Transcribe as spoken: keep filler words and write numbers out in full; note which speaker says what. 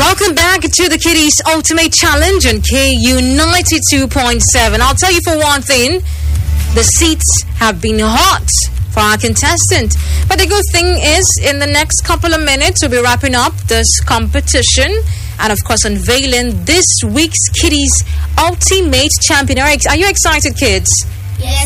Speaker 1: Welcome back to the Kiddies Ultimate Challenge on K U ninety-two point seven. I'll tell you for one thing, the seats have been hot for our contestant. But the good thing is, in the next couple of minutes, we'll be wrapping up this competition and, of course, unveiling this week's Kiddies Ultimate Champion. Are you excited, kids?
Speaker 2: Yes.